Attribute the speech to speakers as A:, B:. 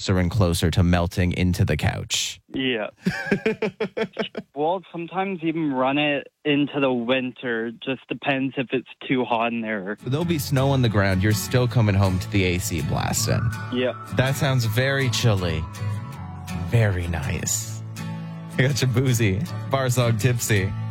A: closer and closer to melting into the couch.
B: Yeah. We'll sometimes even run it into the winter. Just depends if it's too hot in there.
A: There'll be snow on the ground. You're still coming home to the AC blasting.
B: Yeah.
A: That sounds very chilly. Very nice. I got you boozy. Barsog tipsy.